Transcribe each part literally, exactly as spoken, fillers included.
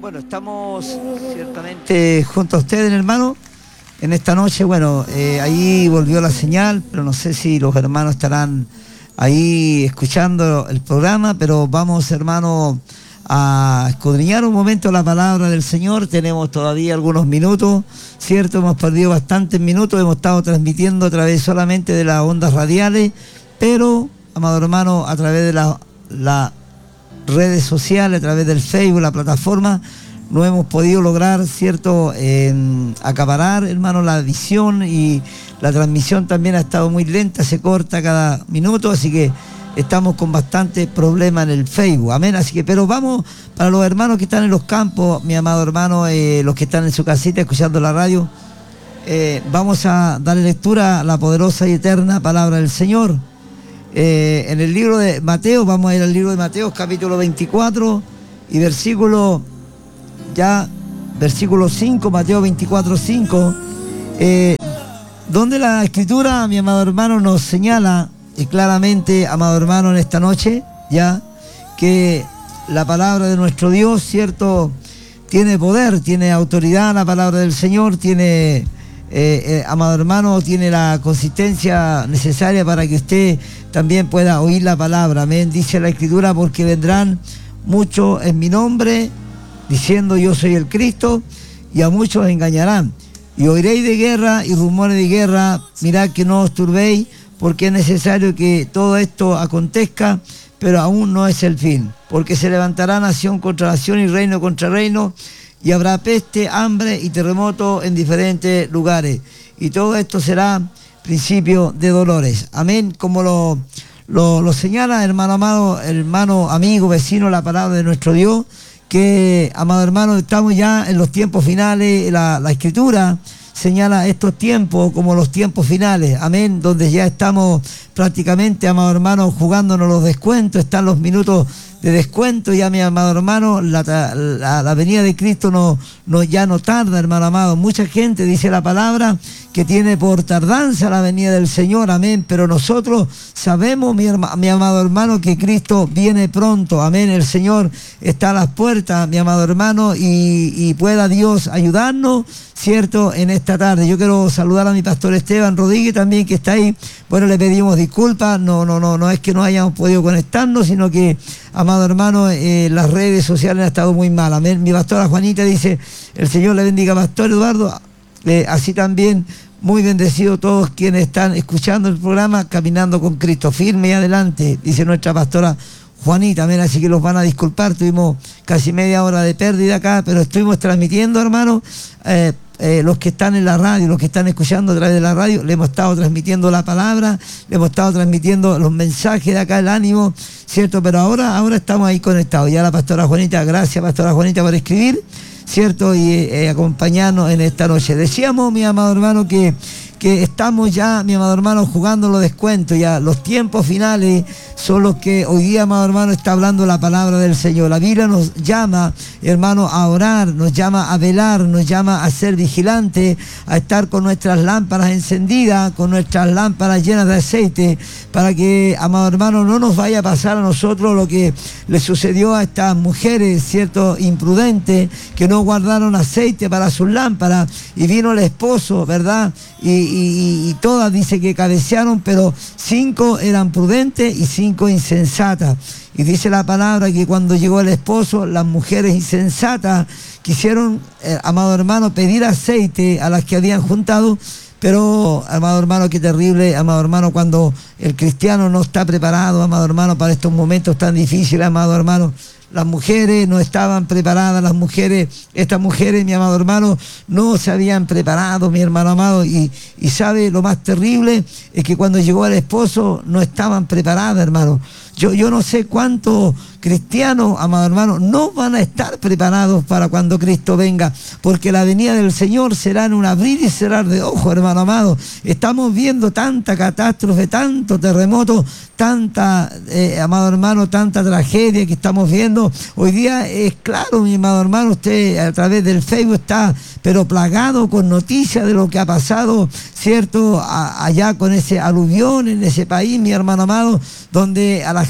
Bueno, estamos ciertamente junto a ustedes, hermano, en esta noche. Bueno, eh, ahí volvió la señal, pero no sé si los hermanos estarán ahí escuchando el programa, pero vamos, hermano, a escudriñar un momento la palabra del Señor. Tenemos todavía algunos minutos, ¿cierto? Hemos perdido bastantes minutos, hemos estado transmitiendo a través solamente de las ondas radiales, pero, amado hermano, a través de la... la redes sociales, a través del Facebook, la plataforma, no hemos podido lograr, cierto, eh, acaparar, hermano, la visión, y la transmisión también ha estado muy lenta, se corta cada minuto, así que estamos con bastante problema en el Facebook, amén. Así que, pero vamos, para los hermanos que están en los campos, mi amado hermano, eh, los que están en su casita escuchando la radio, eh, vamos a darle lectura a la poderosa y eterna palabra del Señor. Eh, en el libro de Mateo, vamos a ir al libro de Mateo, capítulo veinticuatro y versículo, ya, versículo cinco, Mateo veinticuatro, cinco, eh, donde la escritura, mi amado hermano, nos señala y claramente, amado hermano, en esta noche, ya, que la palabra de nuestro Dios, cierto, tiene poder, tiene autoridad, la palabra del Señor tiene... Eh, eh, amado hermano, tiene la consistencia necesaria para que usted también pueda oír la palabra, amén. Dice la escritura: porque vendrán muchos en mi nombre diciendo yo soy el Cristo, y a muchos engañarán, y oiréis de guerra y rumores de guerra. Mirad que no os turbéis, porque es necesario que todo esto acontezca, pero aún no es el fin, porque se levantará nación contra nación y reino contra reino, y habrá peste, hambre y terremoto en diferentes lugares. Y todo esto será principio de dolores. Amén. Como lo, lo, lo señala, hermano amado, hermano, amigo, vecino, la palabra de nuestro Dios, que, amado hermano, estamos ya en los tiempos finales. La, la Escritura señala estos tiempos como los tiempos finales. Amén. Donde ya estamos prácticamente, amado hermano, jugándonos los descuentos. Están los minutos de descuento, ya, mi amado hermano, la, la, la venida de Cristo no, no, ya no tarda, hermano amado. Mucha gente dice la palabra que tiene por tardanza la venida del Señor, amén, pero nosotros sabemos, mi, mi amado hermano, que Cristo viene pronto, amén. El Señor está a las puertas, mi amado hermano, y, y pueda Dios ayudarnos, cierto, en esta tarde. Yo quiero saludar a mi pastor Esteban Rodríguez también, que está ahí. Bueno, le pedimos disculpas, no, no, no, no es que no hayamos podido conectarnos, sino que, amado hermano, eh, las redes sociales han estado muy mal, amén. Mi pastora Juanita dice: el Señor le bendiga, pastor Eduardo. Eh, así también, muy bendecido todos quienes están escuchando el programa Caminando con Cristo, firme y adelante, dice nuestra pastora Juanita, amén. Así que los van a disculpar, tuvimos casi media hora de pérdida acá, pero estuvimos transmitiendo, hermano, eh, eh, los que están en la radio, los que están escuchando a través de la radio, le hemos estado transmitiendo la palabra, le hemos estado transmitiendo los mensajes de acá, el ánimo, cierto, pero ahora, ahora estamos ahí conectados. Ya la pastora Juanita, gracias pastora Juanita por escribir, cierto, y eh, acompañarnos en esta noche. Decíamos, mi amado hermano, que que estamos ya, mi amado hermano, jugando los descuentos, ya los tiempos finales son los que hoy día, amado hermano, está hablando la palabra del Señor. La Biblia nos llama, hermano, a orar, nos llama a velar, nos llama a ser vigilantes, a estar con nuestras lámparas encendidas, con nuestras lámparas llenas de aceite, para que, amado hermano, no nos vaya a pasar a nosotros lo que le sucedió a estas mujeres, cierto, imprudentes, que no guardaron aceite para sus lámparas, y vino el esposo, ¿verdad? Y, y, y todas dice que cabecearon, pero cinco eran prudentes y cinco insensatas. Y dice la palabra que cuando llegó el esposo, las mujeres insensatas quisieron, eh, amado hermano, pedir aceite a las que habían juntado. Pero, amado hermano, qué terrible, amado hermano, cuando el cristiano no está preparado, amado hermano, para estos momentos tan difíciles, amado hermano. Las mujeres no estaban preparadas, las mujeres, estas mujeres, mi amado hermano, no se habían preparado, mi hermano amado, y, y sabe, lo más terrible es que cuando llegó el esposo no estaban preparadas, hermano. Yo, yo no sé cuántos cristianos, amado hermano, no van a estar preparados para cuando Cristo venga, porque la venida del Señor será en un abrir y cerrar de ojos, hermano amado. Estamos viendo tanta catástrofe, tanto terremoto, tanta, eh, amado hermano, tanta tragedia que estamos viendo. Hoy día es claro, mi amado hermano, usted a través del Facebook está, pero plagado con noticias de lo que ha pasado, cierto, a, allá con ese aluvión en ese país, mi hermano amado, donde a la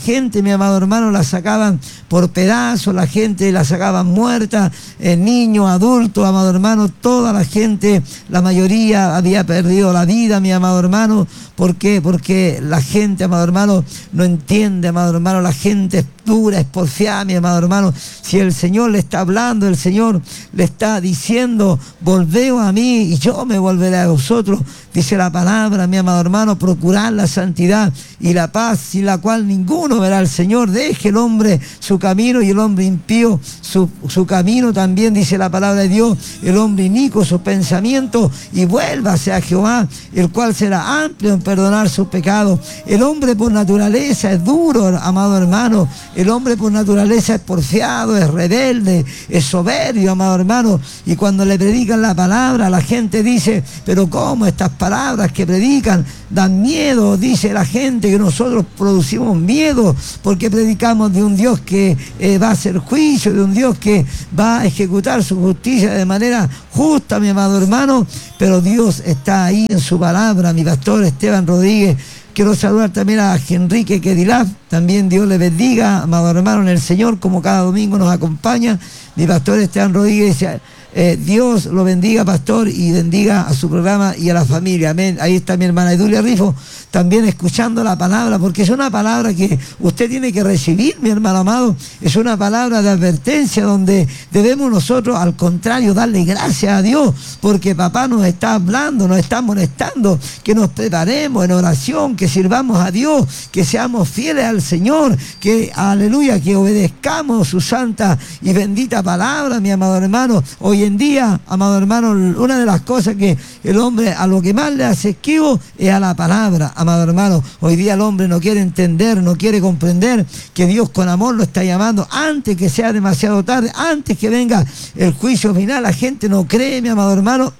gente, mi amado hermano, la sacaban por pedazos, la gente la sacaban muerta, eh, niños, adultos, amado hermano, toda la gente, la mayoría había perdido la vida, mi amado hermano. ¿Por qué? Porque la gente, amado hermano, no entiende, amado hermano, la gente es dura, es porfiada, mi amado hermano. Si el Señor le está hablando, el Señor le está diciendo, volveos a mí y yo me volveré a vosotros, dice la palabra, mi amado hermano, procurar la santidad y la paz, sin la cual ninguno verá al Señor. Deje el hombre su camino y el hombre impío su, su camino también, dice la palabra de Dios, el hombre inicuo sus pensamientos, y vuélvase a Jehová, el cual será amplio en perdonar sus pecados. El hombre por naturaleza es duro, amado hermano, el hombre por naturaleza es porfiado, es rebelde, es soberbio, amado hermano, y cuando le predican la palabra, la gente dice, pero ¿cómo estas palabras que predican dan miedo? Dice la gente que nosotros producimos miedo porque predicamos de un Dios que eh, va a hacer juicio, de un Dios que va a ejecutar su justicia de manera justa, mi amado hermano, pero Dios está ahí en su palabra. Mi pastor Esteban Rodríguez, quiero saludar también a Enrique Kedilaf, también Dios le bendiga, amado hermano en el Señor, como cada domingo nos acompaña. Mi pastor Esteban Rodríguez dice, eh, Dios lo bendiga, pastor, y bendiga a su programa y a la familia, amén. Ahí está mi hermana Edulia Rifo, también escuchando la palabra, porque es una palabra que usted tiene que recibir, mi hermano amado. Es una palabra de advertencia donde debemos nosotros, al contrario, darle gracias a Dios, porque papá nos está hablando, nos está amonestando, que nos preparemos en oración, que sirvamos a Dios, que seamos fieles al Señor, que, aleluya, que obedezcamos su santa y bendita palabra, mi amado hermano. Hoy en día, amado hermano, una de las cosas que el hombre a lo que más le hace esquivo es a la palabra, amado hermano. Hoy día el hombre no quiere entender, no quiere comprender que Dios con amor lo está llamando antes que sea demasiado tarde, antes que venga el juicio final. La gente no cree, mi amado hermano,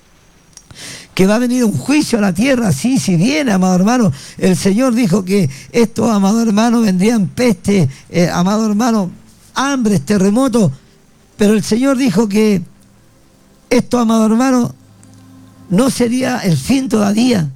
que va a venir un juicio a la tierra. Sí, si viene, amado hermano. El Señor dijo que estos, amado hermano, vendrían peste, eh, amado hermano, hambres, terremotos, pero el Señor dijo que esto, amado hermano, no sería el fin todavía.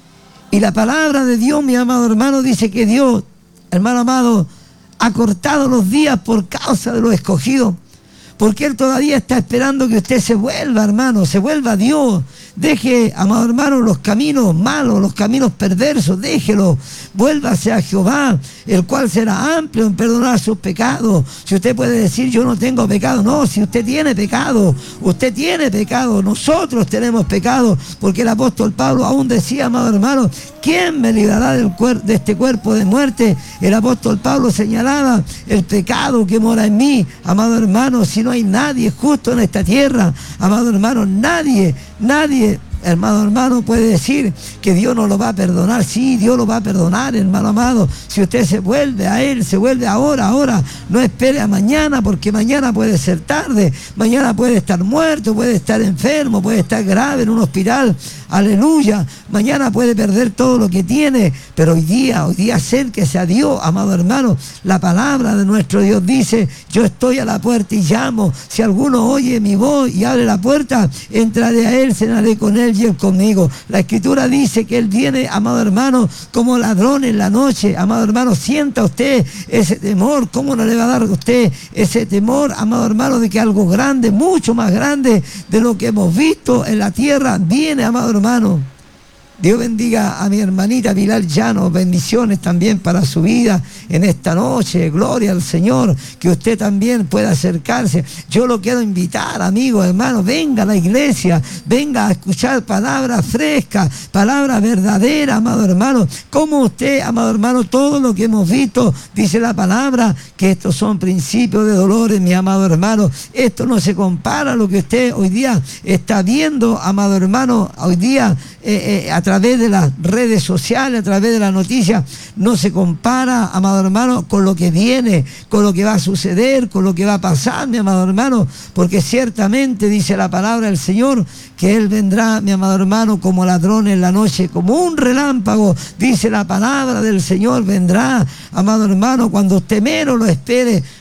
Y la palabra de Dios, mi amado hermano, dice que Dios, hermano amado, ha cortado los días por causa de los escogidos, porque Él todavía está esperando que usted se vuelva, hermano, se vuelva a Dios. Deje, amado hermano, los caminos malos, los caminos perversos, déjelo, vuélvase a Jehová, el cual será amplio en perdonar sus pecados. Si usted puede decir, yo no tengo pecado, no, si usted tiene pecado, usted tiene pecado, nosotros tenemos pecado, porque el apóstol Pablo aún decía, amado hermano, ¿quién me librará del cuer- de este cuerpo de muerte? El apóstol Pablo señalaba el pecado que mora en mí, amado hermano. Si no hay nadie justo en esta tierra, amado hermano, nadie, nadie, hermano, hermano, puede decir que Dios no lo va a perdonar. Sí, Dios lo va a perdonar, hermano amado. Si usted se vuelve a Él, se vuelve ahora, ahora. No espere a mañana, porque mañana puede ser tarde. Mañana puede estar muerto, puede estar enfermo, puede estar grave en un hospital. Aleluya. Mañana puede perder todo lo que tiene. Pero hoy día, hoy día acérquese a Dios, amado hermano. La palabra de nuestro Dios dice, yo estoy a la puerta y llamo. Si alguno oye mi voz y abre la puerta, entraré a Él, cenaré con Él y Él conmigo. La Escritura dice que Él viene, amado hermano, como ladrón en la noche. Amado hermano, sienta usted ese temor. ¿Cómo no le va a dar a usted ese temor, amado hermano, de que algo grande, mucho más grande de lo que hemos visto en la tierra, viene, amado hermano? Dios bendiga a mi hermanita Pilar Llano, bendiciones también para su vida en esta noche, gloria al Señor, que usted también pueda acercarse. Yo lo quiero invitar, amigo, hermano, venga a la iglesia, venga a escuchar palabras frescas, palabras verdaderas, amado hermano. Como usted, amado hermano, todo lo que hemos visto, dice la palabra, que estos son principios de dolores, mi amado hermano. Esto no se compara a lo que usted hoy día está viendo, amado hermano, hoy día eh, eh, a través de las redes sociales, a través de las noticias, no se compara, amado hermano, con lo que viene, con lo que va a suceder, con lo que va a pasar, mi amado hermano, porque ciertamente dice la palabra del Señor que Él vendrá, mi amado hermano, como ladrón en la noche, como un relámpago, dice la palabra del Señor, vendrá, amado hermano, cuando usted menos lo espere,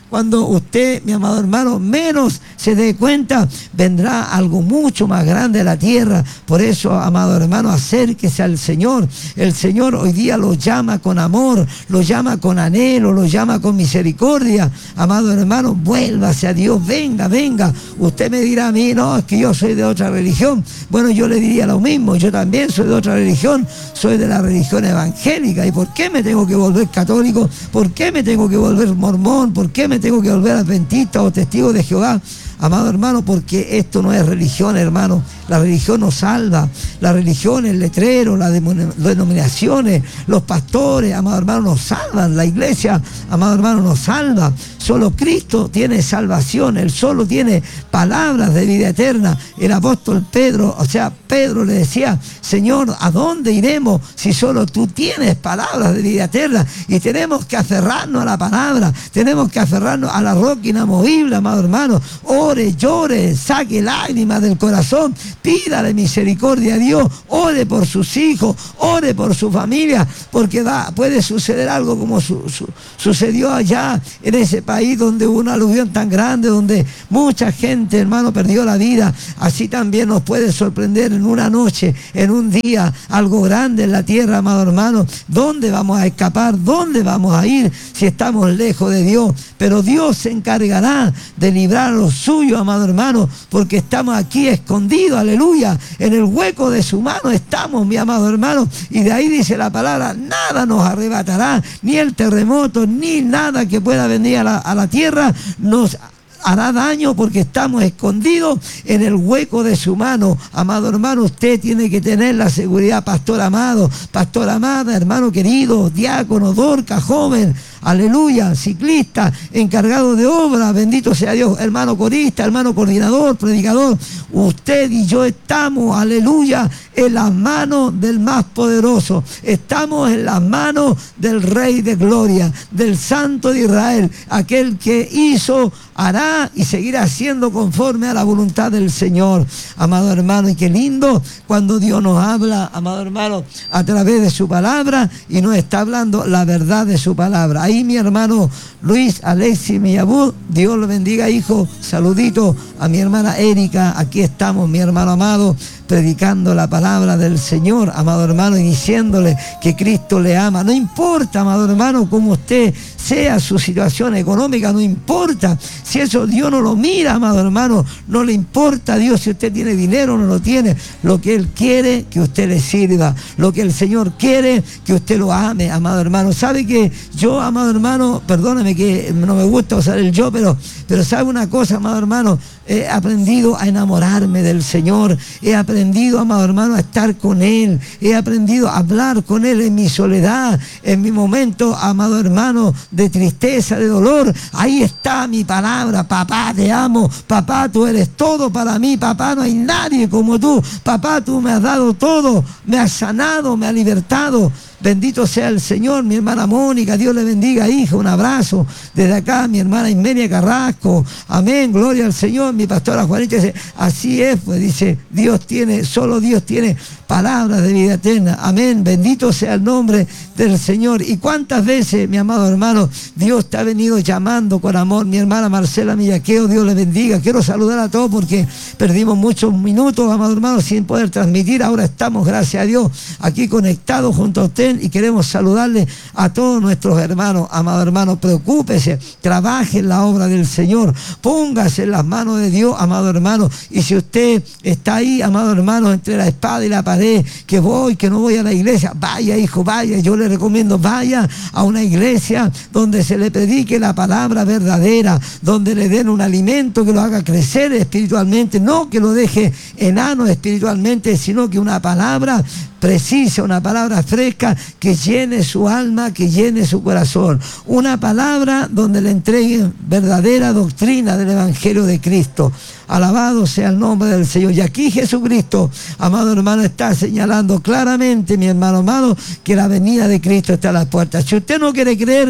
cuando usted, mi amado hermano, menos se dé cuenta, vendrá algo mucho más grande a la tierra. Por eso, amado hermano, acérquese al Señor. El Señor hoy día lo llama con amor, lo llama con anhelo, lo llama con misericordia. Amado hermano, vuélvase a Dios, venga, venga. Usted me dirá a mí, no, es que yo soy de otra religión. Bueno, yo le diría lo mismo, yo también soy de otra religión, soy de la religión evangélica. ¿Y por qué me tengo que volver católico? ¿Por qué me tengo que volver mormón? ¿Por qué me tengo que volver adventista o testigo de Jehová? Amado hermano, porque esto no es religión, hermano. La religión nos salva. La religión, el letrero, las denominaciones, los pastores, amado hermano, nos salvan. La iglesia, amado hermano, nos salva. Solo Cristo tiene salvación. Él solo tiene palabras de vida eterna. El apóstol Pedro, o sea, Pedro le decía, Señor, ¿a dónde iremos si solo tú tienes palabras de vida eterna? Y tenemos que aferrarnos a la palabra. Tenemos que aferrarnos a la roca inamovible, amado hermano. Ore, llore, saque lágrimas del corazón, pídale misericordia a Dios, ore por sus hijos, ore por su familia, porque va, puede suceder algo como su, su, sucedió allá en ese país donde hubo una aluvión tan grande, donde mucha gente, hermano, perdió la vida. Así también nos puede sorprender en una noche, en un día, algo grande en la tierra, amado hermano. ¿Dónde vamos a escapar? ¿Dónde vamos a ir si estamos lejos de Dios? Pero Dios se encargará de librar a los suyos, amado hermano, porque estamos aquí escondidos, aleluya, en el hueco de su mano estamos, mi amado hermano, y de ahí dice la palabra, nada nos arrebatará, ni el terremoto, ni nada que pueda venir a la, a la tierra nos hará daño, porque estamos escondidos en el hueco de su mano. Amado hermano, usted tiene que tener la seguridad, pastor amado, pastor amada, hermano querido, diácono, Dorca, joven, aleluya, ciclista, encargado de obra, bendito sea Dios, hermano corista, hermano coordinador, predicador. Usted y yo estamos, aleluya, en las manos del más poderoso. Estamos en las manos del Rey de Gloria, del Santo de Israel, aquel que hizo, hará y seguirá haciendo conforme a la voluntad del Señor. Amado hermano, y qué lindo cuando Dios nos habla, amado hermano, a través de su palabra, y nos está hablando la verdad de su palabra. Ahí mi hermano Luis Alexis Millabud, Dios lo bendiga, hijo. Saludito a mi hermana Erika. Aquí estamos, mi hermano amado, predicando la palabra del Señor, amado hermano, y diciéndole que Cristo le ama. No importa, amado hermano, cómo usted sea su situación económica, no importa. Si eso Dios no lo mira, amado hermano, no le importa a Dios si usted tiene dinero o no lo tiene. Lo que Él quiere, que usted le sirva. Lo que el Señor quiere, que usted lo ame, amado hermano. ¿Sabe que yo, amado hermano, perdóname que no me gusta usar el yo, pero, pero sabe una cosa, amado hermano, he aprendido a enamorarme del Señor, he aprendido, amado hermano, a estar con Él, he aprendido a hablar con Él en mi soledad, en mi momento, amado hermano, de tristeza, de dolor. Ahí está mi palabra: papá, te amo, papá, tú eres todo para mí, papá, no hay nadie como tú, papá, tú me has dado todo, me has sanado, me has libertado. Bendito sea el Señor. Mi hermana Mónica, Dios le bendiga, hija, un abrazo desde acá. Mi hermana Ismenia Carrasco, amén, gloria al Señor. Mi pastora Juanita dice, así es, pues dice, Dios tiene, solo Dios tiene palabras de vida eterna, amén, bendito sea el nombre del Señor. Y cuántas veces, mi amado hermano, Dios te ha venido llamando con amor. Mi hermana Marcela Millaqueo, Dios le bendiga. Quiero saludar a todos porque perdimos muchos minutos, amado hermano, sin poder transmitir. Ahora estamos, gracias a Dios, aquí conectados junto a usted, y queremos saludarle a todos nuestros hermanos. Amado hermano, preocúpese, trabaje en la obra del Señor, póngase en las manos de Dios, amado hermano. Y si usted está ahí, amado hermano, entre la espada y la pared, que voy, que no voy a la iglesia, vaya, hijo, vaya. Yo le recomiendo, vaya a una iglesia donde se le predique la palabra verdadera, donde le den un alimento que lo haga crecer espiritualmente, no que lo deje enano espiritualmente, sino que una palabra precisa, una palabra fresca que llene su alma, que llene su corazón. Una palabra donde le entreguen verdadera doctrina del Evangelio de Cristo. Alabado sea el nombre del Señor. Y aquí Jesucristo, amado hermano, está señalando claramente, mi hermano amado, que la venida de Cristo está a las puertas. Si usted no quiere creer,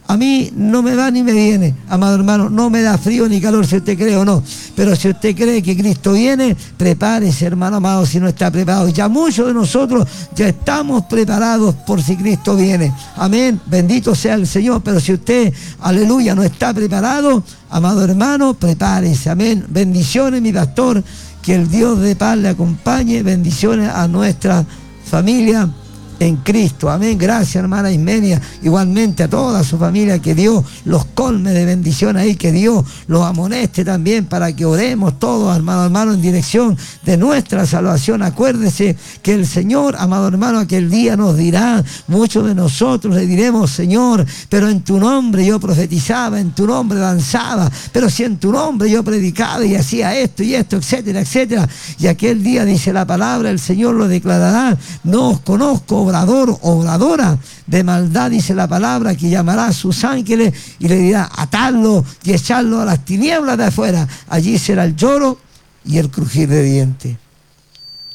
A mí no me va ni me viene, amado hermano, no me da frío ni calor si usted cree o no. Pero si usted cree que Cristo viene, prepárese, hermano amado, si no está preparado. Ya muchos de nosotros ya estamos preparados por si Cristo viene. Amén, bendito sea el Señor. Pero si usted, aleluya, no está preparado, amado hermano, prepárese. Amén, bendiciones, mi pastor, que el Dios de paz le acompañe. Bendiciones a nuestra familia en Cristo. Amén. Gracias, hermana Ismenia. Igualmente a toda su familia, que Dios los colme de bendición ahí, que Dios los amoneste también para que oremos todos, hermano, hermano, en dirección de nuestra salvación. Acuérdese que el Señor, amado hermano, aquel día nos dirá, muchos de nosotros le diremos, Señor, pero en tu nombre yo profetizaba, en tu nombre danzaba, pero si en tu nombre yo predicaba y hacía esto y esto, etcétera, etcétera. Y aquel día, dice la palabra, el Señor lo declarará: no os conozco, obrador, obradora de maldad, dice la palabra, que llamará a sus ángeles y le dirá: atadlo y echarlo a las tinieblas de afuera. Allí será el lloro y el crujir de dientes.